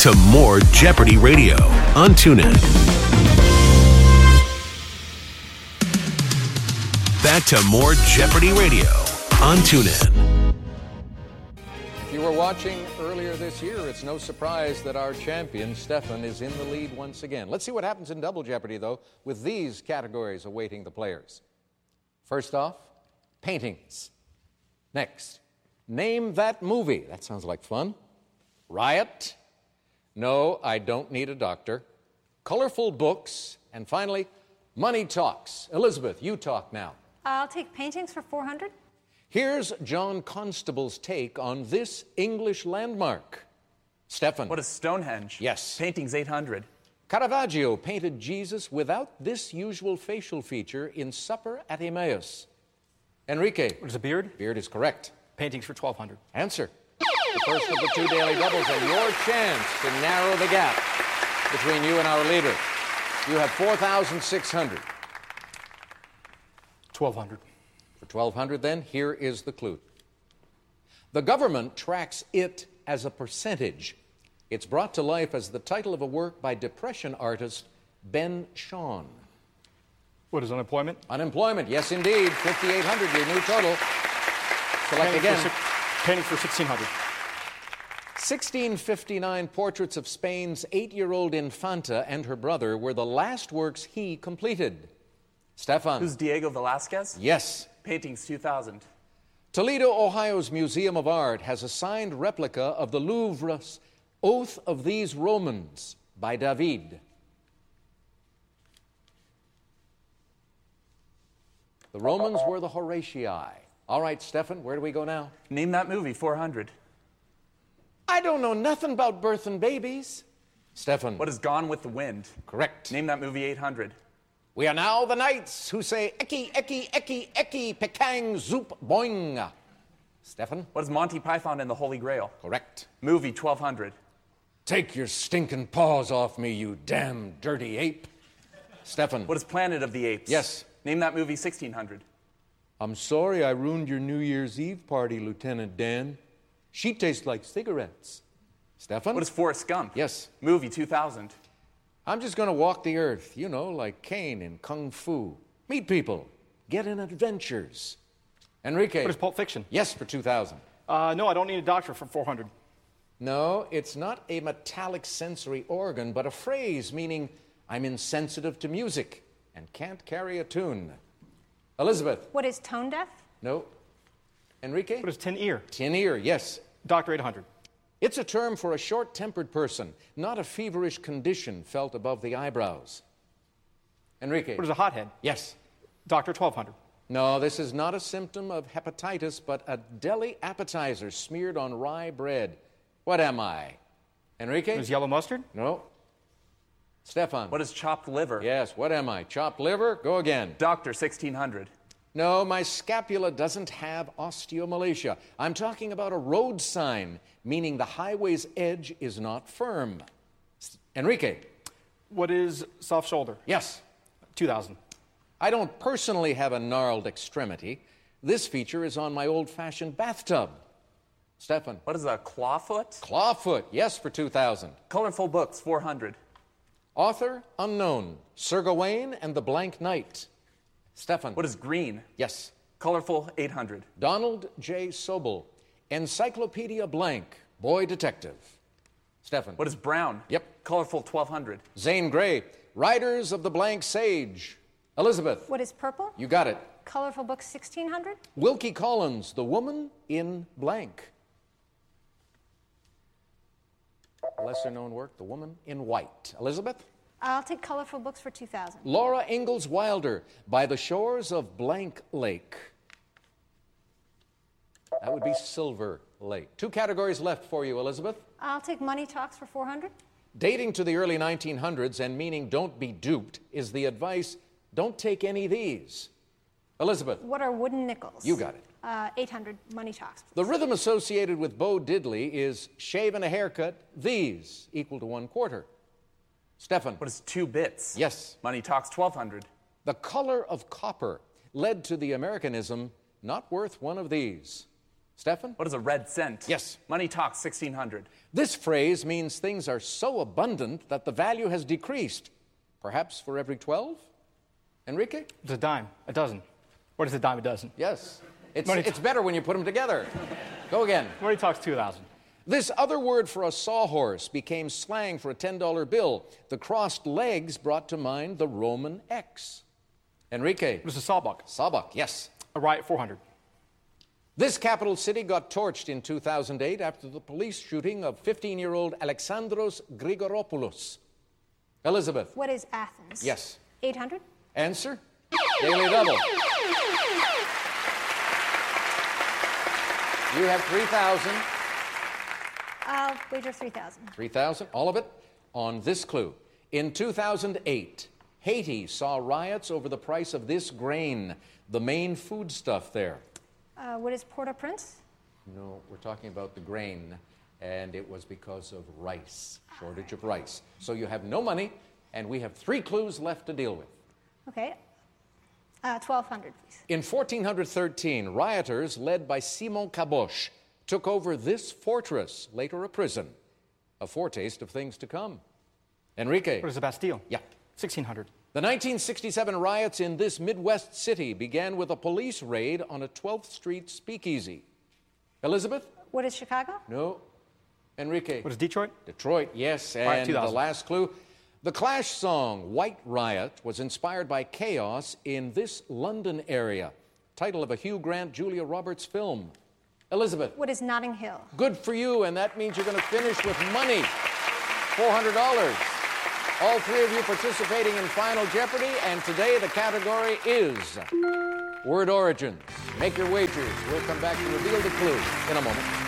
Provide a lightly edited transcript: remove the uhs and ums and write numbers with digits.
to more Jeopardy Radio on TuneIn. Back to more Jeopardy Radio on TuneIn. If you were watching earlier this year, it's no surprise that our champion, Stefan, is in the lead once again. Let's see what happens in Double Jeopardy, though, with these categories awaiting the players. First off, paintings. Next, name that movie. That sounds like fun. Riot. No, I don't need a doctor. Colorful books. And finally, money talks. Elizabeth, you talk now. I'll take paintings for 400. Here's John Constable's take on this English landmark. Stefan. What is Stonehenge? Yes. Paintings 800. Caravaggio painted Jesus without this usual facial feature in Supper at Emmaus. Enrique. What is a beard? Beard is correct. Paintings for 1,200. Answer. The first of the two daily doubles and your chance to narrow the gap between you and our leader. You have 4,600. 1,200. For 1,200 then, here is the clue. The government tracks it as a percentage. It's brought to life as the title of a work by Depression artist Ben Shahn. What is unemployment? Unemployment, yes indeed. 5,800, your new total. Select again. Painting for 1,600. 1659 portraits of Spain's 8-year-old Infanta and her brother were the last works he completed. Stefan. Who's Diego Velázquez? Yes. Paintings 2,000. Toledo, Ohio's Museum of Art has a signed replica of the Louvre's Oath of These Romans by David. The Romans were the Horatii. All right, Stefan, where do we go now? Name that movie, 400. I don't know nothing about birth and babies. Stefan. What is Gone with the Wind? Correct. Name that movie, 800. We are now the knights who say eki, eki, eki, eki, pekang, zoop, boing. Stefan. What is Monty Python and the Holy Grail? Correct. Movie, 1,200. Take your stinking paws off me, you damn dirty ape. Stefan. What is Planet of the Apes? Yes. Name that movie, 1,600. I'm sorry I ruined your New Year's Eve party, Lieutenant Dan. She tastes like cigarettes. Stefan? What is Forrest Gump? Yes. Movie, 2,000. I'm just going to walk the earth, you know, like Caine in Kung Fu. Meet people. Get in adventures. Enrique. What is Pulp Fiction? Yes, for 2,000. No, I don't need a doctor for 400. No, it's not a metallic sensory organ, but a phrase meaning I'm insensitive to music and can't carry a tune. Elizabeth. What is tone deaf? No. Enrique? What is tin ear? Tin ear, yes. Doctor 800. It's a term for a short-tempered person, not a feverish condition felt above the eyebrows. Enrique. What is a hothead? Yes. Doctor 1,200. No, this is not a symptom of hepatitis, but a deli appetizer smeared on rye bread. What am I? Enrique? What is yellow mustard? No. Stefan. What is chopped liver? Yes, what am I? Chopped liver? Go again. Doctor, 1,600. No, my scapula doesn't have osteomalacia. I'm talking about a road sign, meaning the highway's edge is not firm. Enrique. What is soft shoulder? Yes. 2,000. I don't personally have a gnarled extremity. This feature is on my old-fashioned bathtub. Stefan. What is a clawfoot? Clawfoot, yes, for 2,000. Colorful books, 400. Author, unknown. Sir Gawain and the Blank Knight. Stefan. What is green? Yes. Colorful, 800. Donald J. Sobel. Encyclopedia Blank. Boy Detective. Stefan. What is brown? Yep. Colorful, 1,200. Zane Grey. Riders of the Blank Sage. Elizabeth. What is purple? You got it. Colorful books, 1,600. Wilkie Collins. The Woman in Blank. Lesser-known work, The Woman in White. Elizabeth? I'll take colorful books for 2,000. Laura Ingalls Wilder, By the Shores of Blank Lake. That would be Silver Lake. 2 categories left for you, Elizabeth. I'll take money talks for 400. Dating to the early 1900s and meaning don't be duped is the advice, don't take any of these. Elizabeth. What are wooden nickels? You got it. 800 money talks. The rhythm associated with Bo Diddley is shave and a haircut, these equal to 1/4. Stefan. What is 2 bits? Yes. Money talks, 1,200. The color of copper led to the Americanism, not worth one of these. Stefan? What is a red cent? Yes. Money talks, 1600. This phrase means things are so abundant that the value has decreased. Perhaps for every 12? Enrique? It's a dime, a dozen. What is a dime a dozen? Yes. Money It's better when you put them together. Go again. Money talks 2,000. This other word for a sawhorse became slang for a $10 bill. The crossed legs brought to mind the Roman X. Enrique? What is a sawbuck? Sawbuck, yes. A riot 400. This capital city got torched in 2008 after the police shooting of 15-year-old Alexandros Grigoropoulos. Elizabeth? What is Athens? Yes. 800? Answer? Daily double. You have 3,000. I'll wager 3,000. 3,000, all of it, on this clue. In 2008, Haiti saw riots over the price of this grain, the main foodstuff there. What is Port-au-Prince? No, we're talking about the grain, and it was because of rice, shortage of rice. So you have no money, and we have 3 clues left to deal with. Okay. 1,200, please. In 1413, rioters led by Simon Caboche took over this fortress, later a prison, a foretaste of things to come. Enrique? What is a Bastille? Yeah. 1,600. The 1967 riots in this Midwest city began with a police raid on a 12th Street speakeasy. Elizabeth? What is Chicago? No. Enrique? What is Detroit? Detroit, yes. All right, And the 2,000. last clue. The Clash song, White Riot, was inspired by chaos in this London area. Title of a Hugh Grant, Julia Roberts film. Elizabeth? What is Notting Hill? Good for you, and that means you're going to finish with money. $400. All 3 of you participating in Final Jeopardy, and today the category is word origins. Make your wagers. We'll come back to reveal the clue in a moment.